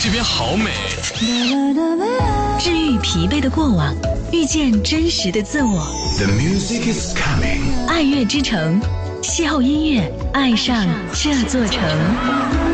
这边好美。 治愈疲惫的过往，遇见真实的自我。 The music is coming。 爱乐之城，邂逅音乐，爱上这座城。